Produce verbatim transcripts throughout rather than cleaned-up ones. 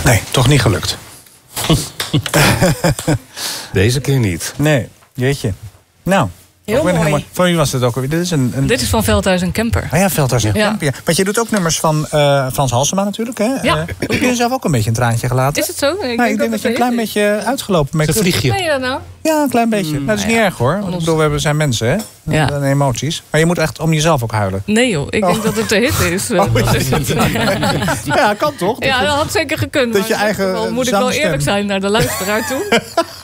Nee, toch niet gelukt. Deze keer niet. Nee, jeetje. Nou, heel mooi. Helemaal, van wie was dit ook alweer? Dit is, een, een... Dit is van Veldhuis en Kemper. Oh ja, Veldhuis en Ja. Kemper. Ja. Want je doet ook nummers van uh, Frans Halsema natuurlijk, hè? Ja. Uh, heb je zelf ook een beetje een traantje gelaten? Is het zo? Ik nou, denk, ik denk dat, dat je een klein beetje uitgelopen bent. Een vliegje. Nee, ja, nou. Ja, een klein beetje. Mm, nou, dat is nou niet ja. erg hoor. Want ik bedoel, we hebben- zijn mensen, hè? Ja. En emoties. Maar je moet echt om jezelf ook huilen. Nee joh, ik Oh. denk dat het de hit is. Oh, Dat is het. Ja, kan toch? Ja, dat had zeker gekund. Dat maar je in dit eigen geval moet ik wel zangstem. eerlijk zijn naar de luisteraar toe.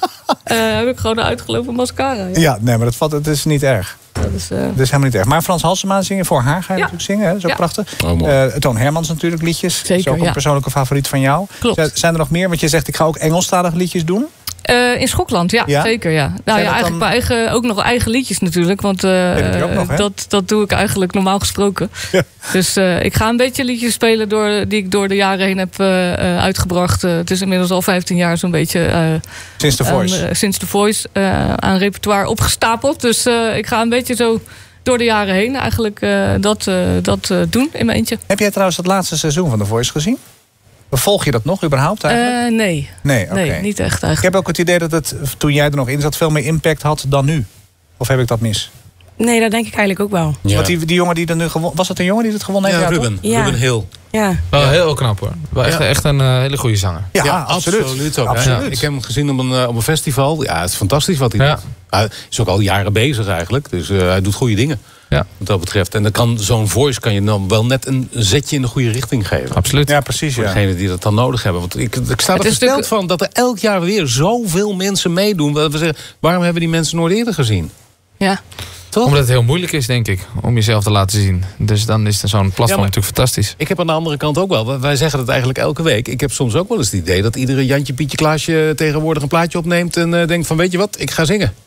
uh, heb ik gewoon een uitgelopen mascara. Ja. Ja, nee, maar dat, valt, het is niet erg. Dat is, uh... Dat is helemaal niet erg. Maar Frans Halsema zingen voor haar ga je Ja. natuurlijk zingen. Hè? Dat is ook Ja. prachtig. Oh, mooi. Uh, Toon Hermans natuurlijk, liedjes. Zeker, is ook een ja. persoonlijke favoriet van jou. Klopt. Z- Zijn er nog meer? Want je zegt, ik ga ook Engelstalige liedjes doen. Uh, in Schokland, ja, Ja? zeker. Ja. Nou dat ja, eigenlijk dan- mijn eigen, ook nog eigen liedjes natuurlijk. Want uh, dat doe je ook nog, hè? dat, dat doe ik eigenlijk normaal gesproken. Ja. Dus uh, ik ga een beetje liedjes spelen door, die ik door de jaren heen heb uh, uh, uitgebracht. Uh, het is inmiddels al vijftien jaar zo'n beetje... Uh, Sinds The Voice. Aan, uh, sinds The Voice uh, aan repertoire opgestapeld. Dus uh, ik ga een beetje zo door de jaren heen eigenlijk uh, dat, uh, dat uh, doen in mijn eentje. Heb jij trouwens het laatste seizoen van The Voice gezien? Volg je dat nog überhaupt eigenlijk? Uh, nee, nee, oké. nee, niet echt Ik eigenlijk. heb ook het idee dat het, toen jij er nog in zat, veel meer impact had dan nu. Of heb ik dat mis? Nee, dat denk ik eigenlijk ook wel. Ja. Want die, die jongen die er nu gewonnen... Was het een jongen die het gewonnen heeft? Ja, toch? Ruben. Ja. Ruben Hill. Ja. Wel heel knap hoor. Wel echt, Ja. echt een uh, hele goede zanger. Ja, Ja, absoluut. absoluut ook. Absoluut. Ja, ik heb hem gezien op een, uh, op een festival. Ja, het is fantastisch wat hij Ja. doet. Hij is ook al jaren bezig eigenlijk. Dus uh, hij doet goede dingen. Ja. Wat dat betreft. En dan kan zo'n voice kan je dan wel net een zetje in de goede richting geven. Absoluut. Ja, precies. Voor Ja. degenen die dat dan nodig hebben. Want ik, ik sta er Het is versteld natuurlijk- van dat er elk jaar weer zoveel mensen meedoen. Dat we zeggen, waarom hebben die mensen nooit eerder gezien? Ja. Toch? Omdat het heel moeilijk is, denk ik, om jezelf te laten zien. Dus dan is zo'n platform Ja, maar- natuurlijk fantastisch. Ik heb aan de andere kant ook wel. Wij zeggen dat eigenlijk elke week. Ik heb soms ook wel eens het idee dat iedere Jantje, Pietje, Klaasje tegenwoordig een plaatje opneemt. En uh, denkt van, weet je wat, ik ga zingen.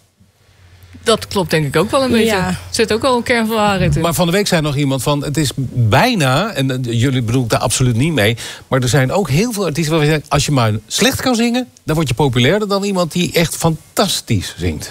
Dat klopt denk ik ook wel een beetje. Ja. Er zit ook wel een kern van waarheid in. Maar van de week zei nog iemand van, het is bijna, en uh, jullie bedoel ik daar absoluut niet mee, maar er zijn ook heel veel artiesten waar we zeggen, als je maar slecht kan zingen, dan word je populairder dan iemand die echt fantastisch zingt.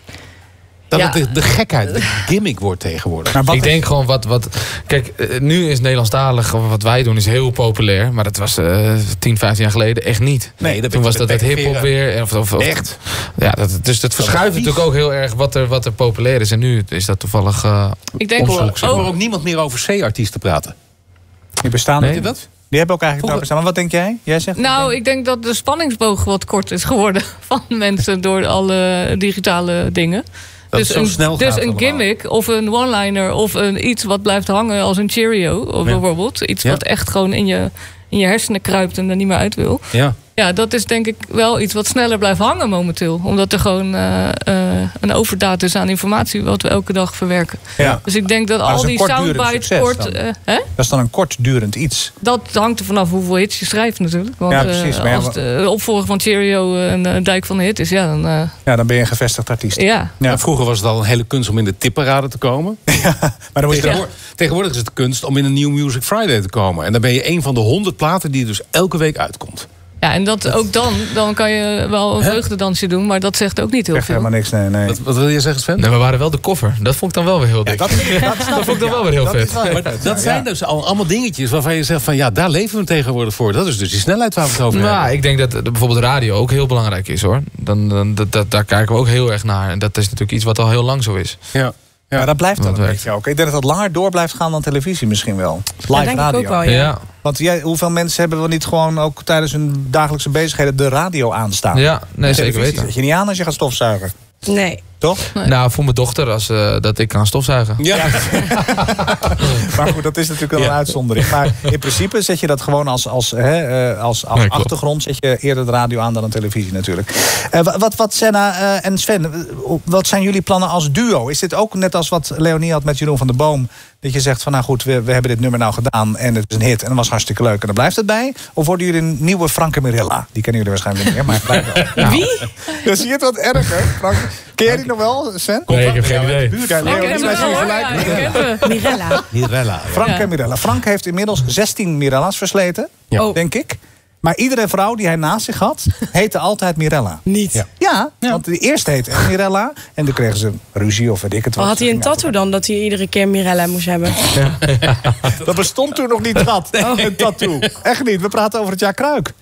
Dat Ja. het de, de gekheid, de gimmick wordt tegenwoordig. Maar wat Ik is- denk gewoon wat, wat... Kijk, eh, nu is Nederlandstalig, wat wij doen, is heel populair. Maar dat was uh, tien, vijftien jaar geleden echt niet. Nee, dat Toen weet was je dat met het hiphop Beck en weer. Of, of, of- Echt? Ja, dat, dus dat verschuift vies. natuurlijk ook heel erg wat er, wat er populair is. En nu is dat toevallig uh, Ik denk Ik wel- hoor, omzoek. ik hoor Oh. ook niemand meer over C-artiesten praten. Die bestaan Nee. niet. Weet je dat? Die hebben ook eigenlijk Vroeger- nooit bestaan. Maar wat denk jij? Jij zegt... Nou, ik denk dat de spanningsboog wat kort is geworden van mensen door alle digitale dingen. Dat dus het zo een, snel dus gaat een allemaal. gimmick of een one-liner of een iets wat blijft hangen als een Cheerio of Ja. bijvoorbeeld. Iets Ja. wat echt gewoon in je, in je hersenen kruipt en er niet meer uit wil. Ja. Ja, dat is denk ik wel iets wat sneller blijft hangen momenteel. Omdat er gewoon uh, uh, een overdaad is aan informatie wat we elke dag verwerken. Ja. Dus ik denk dat Maar dat al is die een kortdurend soundbites succes kort... dan. uh, hè? Dat is dan een kortdurend iets. Dat hangt er vanaf hoeveel hits je schrijft natuurlijk. Want Ja, precies. eh, Maar ja, als de uh, opvolger van Cheerio uh, een, een dijk van de hit is, ja, dan... Uh, Ja, dan ben je een gevestigd artiest. ja. Ja. En vroeger was het al een hele kunst om in de tipparade te komen. Maar dan moet je Tegenwoordig, tegenwoordig is het kunst om in een New Music Friday te komen. En dan ben je een van de honderd platen die dus elke week uitkomt. Ja, en dat, ook dan, dan kan je wel een vreugdedansje doen, maar dat zegt ook niet heel Echt veel. helemaal niks, nee, nee. Wat, wat wil je zeggen, Sven? Nee, we waren wel de koffer. Dat vond ik dan wel weer heel dik. Dat, dat, Dat vond ik dan wel weer heel vet. Maar dat zijn dus al allemaal dingetjes waarvan je zegt van ja, daar leven we tegenwoordig voor. Dat is dus die snelheid waar we het over Nou, hebben. ik denk dat uh, bijvoorbeeld radio ook heel belangrijk is hoor. Dan, dan, dat, dat, daar kijken we ook heel erg naar. En dat is natuurlijk iets wat al heel lang zo is. Ja. Ja, dat blijft dan Dat een werkt. beetje ook. Ik denk dat dat langer door blijft gaan dan televisie misschien wel. Live Dat denk radio. ik ook wel, Ja, ja. Want jij, hoeveel mensen hebben wel niet gewoon ook tijdens hun dagelijkse bezigheden de radio aanstaan? ja nee, De zeker televisie weten. zet je niet aan als je gaat stofzuigen. Nee. Toch? Nee. Nou, voor mijn dochter als uh, dat ik kan stofzuigen. Ja. Maar goed, dat is natuurlijk wel een Ja. uitzondering. Maar in principe zet je dat gewoon als, als, hè, uh, als, als Nee, klopt. achtergrond. Zet je eerder de radio aan dan een televisie natuurlijk. Uh, wat, wat Senna uh, en Sven, uh, wat zijn jullie plannen als duo? Is dit ook net als wat Leonie had met Jeroen van der Boom? Dat je zegt van nou goed, we, we hebben dit nummer nou gedaan en het is een hit en dat was hartstikke leuk en dan blijft het bij? Of worden jullie een nieuwe Franke Mirella? Die kennen jullie waarschijnlijk niet meer, maar blijft wel. Wie? Dan zie je het wat erger. Frank, ken jij die nog wel, Sven? Nee, ik heb geen idee. Buurtijn, Frank Leonie, en wij zien Mirella, gelijk. ja, ik ken ze. Mirella. Mirella. Frank Ja. en Mirella. Frank heeft inmiddels zestien Mirella's versleten, Ja. Oh. denk ik. Maar iedere vrouw die hij naast zich had, heette altijd Mirella. Niet. Ja. Ja, Ja. want de eerste heette echt Mirella. En toen kregen ze ruzie of weet ik het wat. Maar had hij een tattoo dan, dat hij iedere keer Mirella moest hebben? Dat bestond toen nog niet, schat. Een tattoo. Echt niet. We praten over het jaar Kruik.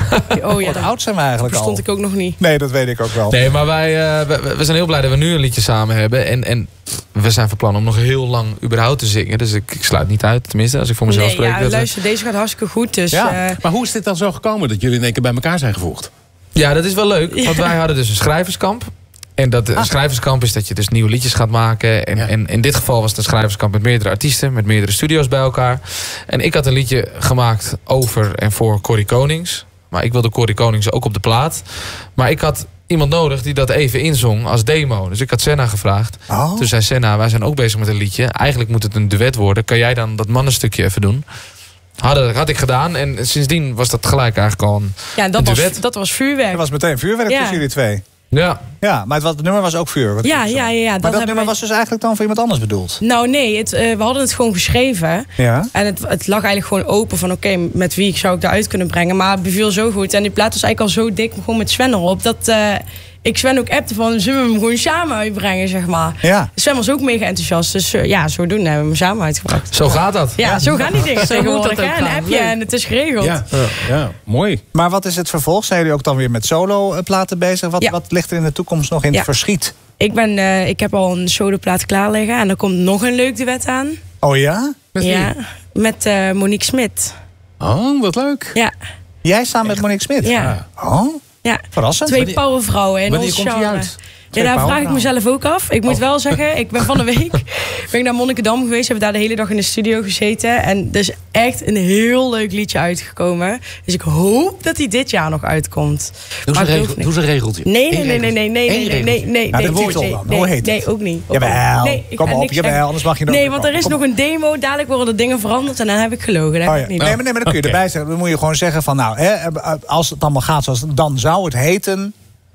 Oh ja, Wat dat oud zijn we eigenlijk al? verstond ik ook nog niet. Nee, dat weet ik ook wel. Nee, maar wij uh, we, we zijn heel blij dat we nu een liedje samen hebben. En, en we zijn van plan om nog heel lang überhaupt te zingen. Dus ik, ik sluit niet uit, tenminste, als ik voor mezelf Nee, spreek. ja, dat, luister, deze gaat hartstikke goed. Dus, Ja. eh, Maar hoe is dit dan zo gekomen dat jullie in één keer bij elkaar zijn gevoegd? Ja, dat is wel leuk. Want wij hadden dus een schrijverskamp. En dat een Ah. schrijverskamp is dat je dus nieuwe liedjes gaat maken. En, Ja. en in dit geval was het een schrijverskamp met meerdere artiesten. Met meerdere studio's bij elkaar. En ik had een liedje gemaakt over en voor Corrie Konings. Maar ik wilde Corrie Konings ook op de plaat. Maar ik had iemand nodig die dat even inzong als demo. Dus ik had Senna gevraagd. Oh. Toen zei Senna, wij zijn ook bezig met een liedje. Eigenlijk moet het een duet worden. Kan jij dan dat mannenstukje even doen? Had, had ik gedaan. En sindsdien was dat gelijk eigenlijk al een, ja, dat een was, duet. dat was vuurwerk. Er was meteen vuurwerk Ja. tussen jullie twee. Ja. Ja, maar het, was, het nummer was ook vuurwerk. Ja, ja, ja, ja, dat Maar dat hebben nummer wij- was dus eigenlijk dan voor iemand anders bedoeld. Nou nee, het, eh, we hadden het gewoon geschreven. Ja. En het, het lag eigenlijk gewoon open van oké, met wie ik zou ik daaruit kunnen brengen. Maar het beviel zo goed. En die plaat was eigenlijk al zo dik, gewoon met Sven erop. Dat eh, ik Sven ook appte van, zullen we hem gewoon samen uitbrengen, zeg maar. Ja. Sven was ook mega enthousiast. Dus eh, ja, zodoende hebben we hem samen uitgebracht. Zo gaat dat. Ja, zo gaan die dingen Zo moet tegenwoordig. dat ook hè? Een gaan. appje Leuk. en het is geregeld. Ja, ja, mooi. Maar wat is het vervolg? Zijn jullie ook dan weer met solo-platen bezig? Wat, Ja. wat ligt er in de toekomst nog in het Ja. verschiet? Ik, ben, eh, ik heb al een soloplaat klaar liggen. En er komt nog een leuk duet aan. Oh ja? Met wie? Ja, met eh, Monique Smit. Oh, wat leuk. Ja, Jij samen met Monique Smit? ja, Oh, ja. verrassend. Twee Wanneer- powervrouwen in wanneer ons komt die genre. uit? Ja, daar vraag ik powervrouwen. mezelf ook af. Ik moet Oh. wel zeggen, ik ben van de week ben ik naar Monnikendam geweest. Hebben daar de hele dag in de studio gezeten. En er is echt een heel leuk liedje uitgekomen. Dus ik hoop dat hij dit jaar nog uitkomt. Doe Maar eens een, ik regel, geloof doe eens een regeltje. Nee, nee, Eén nee, nee, nee, nee, regeltje. nee, Eén nee, regeltje. nee, Nou, de nee, titel nee, dan. nee, Hoe heet nee, het? ook niet. Ook Jawel. niet. Nee, ik Kom ga op, niks jawel, zeggen. anders mag je er ook Nee, niet want er is komen. nog een demo. Dadelijk worden de dingen veranderd en dan heb ik gelogen. Dat Oh heb ja. ik niet. Nee, maar, nee, maar dan kun je Oké. erbij zeggen. Dan moet je gewoon zeggen van nou, hè, als het allemaal gaat zoals het dan zou het heten.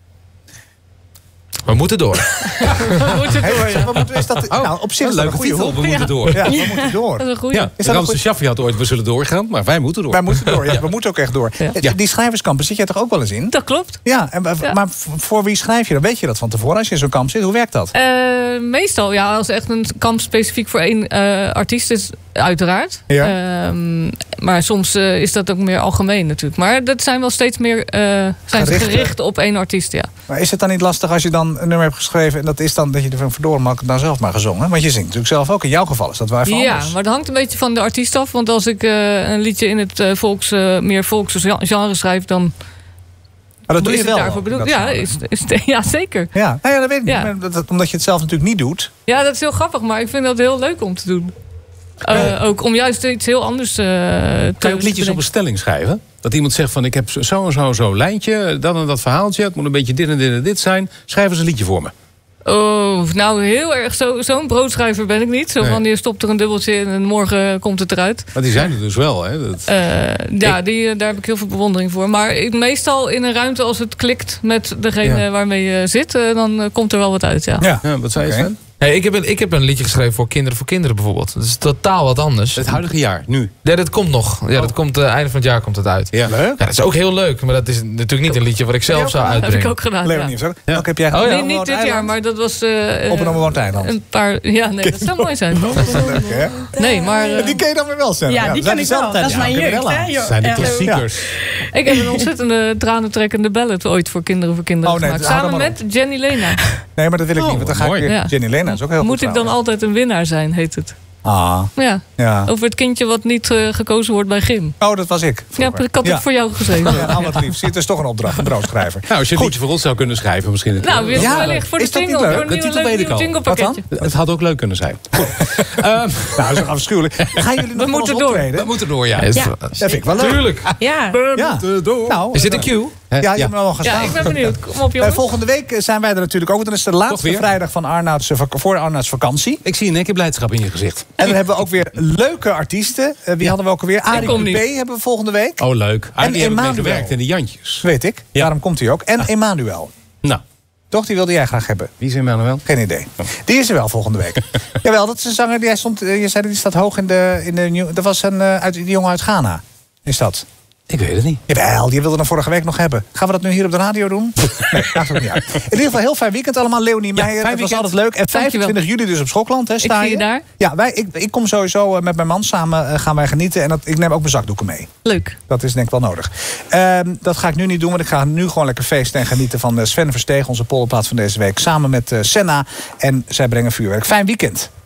We moeten door. We moeten door, Hey, ja. wat moeten- is dat, Oh, nou, op zich een is dat leuke een goede titel. hoek. We moeten door. Ja, we moeten door. Dat is een goeie. Ja, Is dat een Ramse goed- Shaffi had ooit, we zullen doorgaan, maar wij moeten door. Wij moeten door. Ja, we moeten ook echt door. Ja. Eh, Die schrijverskampen zit jij toch ook wel eens in? Dat klopt. Ja, en, maar Ja. maar voor wie schrijf je dan? Weet je dat van tevoren als je in zo'n kamp zit? Hoe werkt dat? Eh, meestal, ja, als echt een kamp specifiek voor één eh, artiest is, uiteraard. Ja. Ehm, maar soms eh, is dat ook meer algemeen natuurlijk. Maar dat zijn wel steeds meer eh, zijn ze Gerichte. gericht op één artiest, ja. Maar is het dan niet lastig als je dan een nummer hebt geschreven en dat is dan dat je ervan verdorie mag ik het nou zelf maar gezongen? Want je zingt natuurlijk zelf ook. In jouw geval is dat waar van Ja, anders. maar dat hangt een beetje van de artiest af. Want als ik eh, een liedje in het eh, volks, eh, meer volks genre schrijf, dan Maar dat doe is je het wel. daarvoor dat bedoeld. Ja, genre. is, is, ja, zeker. Ja, nou ja, dat weet ik Ja. niet. Maar dat, omdat je het zelf natuurlijk niet doet. Ja, dat is heel grappig, maar ik vind dat heel leuk om te doen. Eh, ook om juist iets heel anders eh te Kan je ook liedjes op een stelling schrijven? Dat iemand zegt van ik heb zo en zo zo'n lijntje, dan en dat verhaaltje. Het moet een beetje dit en dit en dit zijn. Schrijf eens een liedje voor me. Oh, nou heel erg. Zo, zo'n broodschrijver ben ik niet. Zo Nee. van, je stopt er een dubbeltje in en morgen komt het eruit. Maar die zijn er dus wel. Hè? Dat, Eh, ja, die, eh, daar heb ik heel veel bewondering voor. Maar ik, meestal in een ruimte als het klikt met degene Ja. waarmee je zit, eh, dan eh, komt er wel wat uit, ja. Ja. ja, wat zei je Oké. Sven? Hey, ik, heb een, ik heb een liedje geschreven voor Kinderen voor Kinderen bijvoorbeeld. Dat is totaal wat anders. Het huidige jaar, nu. Ja, dat komt nog. Ja, dat komt, uh, einde van het jaar komt het uit. Ja. Leuk. Ja, dat is ook heel leuk. Maar dat is natuurlijk niet een liedje wat ik zelf zou Dat heb ik uitbrengen. ook gedaan, Leonie, ja. zo. Ja. Ook heb jij Oh, ja. gedaan Nee, op niet een dit eiland? jaar, maar dat was eh, Op een onbewoond eiland. een paar... Ja, nee, dat zou mooi zijn. Leuk, hè? Nee, maar eh, Die ken je dan weer wel, Sam. Ja, die we zijn ken ik wel. dezelfde Dat is tijd. mijn Ja, jeugd, ken je wel hè? aan. joh. Zijn de Ja. klassiekers. ik heb een ontzettende tranentrekkende ballad ooit voor Kinderen voor Kinderen Oh, nee, gemaakt. hou Samen dan maar met Jenny Lena. Nee, maar dat wil ik Oh, niet. Want dan ga ik mooi. weer... Ja. Jenny Lena is ook heel goed Moet ik dan trouwens. altijd een winnaar zijn, heet het. Ah, Ja, ja. over het kindje wat niet eh, gekozen wordt bij Gym. Oh, dat was ik. Ja, vroeger. ik had het voor jou geschreven. Ja, nou, wat lief. Zie, het is toch een opdracht, een broodschrijver. Nou, als je een liedje voor ons zou kunnen schrijven, misschien. Het Nou, weer Ja, wellicht voor de is dat niet jingle. leuk? Voor een De nieuwe titel leuk weet ik nieuw al. jinglepakketje. Het had ook leuk kunnen zijn. Goed. Ehm, Nou, dat is afschuwelijk. Gaan jullie nog We moeten ons door. optreden? we moeten door, ja. Ja, is- Ja. Dat vind ik wel leuk. Tuurlijk. Ja. Ja. door. Nou, Is dit een eh, cue? Ja, je hebt me al gaan Ja, staan. ik ben benieuwd. Kom op, Eh, jongens. volgende week eh, zijn wij er natuurlijk ook. Want dan is de laatste weer? vrijdag van Arnoud's, vak- voor Arnoud's vakantie. Ik zie in één keer blijdschap in je gezicht. En dan hebben we ook weer leuke artiesten. Eh, wie hadden we ook alweer? Arie kom P. niet. hebben we volgende week. Oh, leuk. Ah, En die hebben mee Emmanuel. gewerkt in de Jantjes. Weet ik. Ja. Daarom komt hij ook. En Emmanuel. Nou, Toch, die wilde jij graag hebben. wie is Emmanuel? Geen idee. Die is er wel volgende week. Jawel, dat is een zanger. Die hij stond, eh, je zei dat die staat hoog in de, in de nieuw. Dat was een, eh, uit, die jongen uit Ghana. Is dat? Ik weet het niet. Jawel, die wilde hem vorige week nog hebben. Gaan we dat nu hier op de radio doen? Nee, maakt ook niet uit. In ieder geval heel fijn weekend allemaal. Leonie Ja, Meijer, fijn het was weekend. altijd leuk. En vijfentwintig juli dus op Schokland, hè, sta Ik zie je je? daar. Ja, wij, ik, ik kom sowieso uh, met mijn man samen uh, gaan wij genieten. En dat, ik neem ook mijn zakdoeken mee. Leuk. Dat is denk ik wel nodig. Uh, dat ga ik nu niet doen, want ik ga nu gewoon lekker feesten en genieten van uh, Sven Versteeg, onze polderplaat van deze week. Samen met uh, Senna. En zij brengen vuurwerk. Fijn weekend.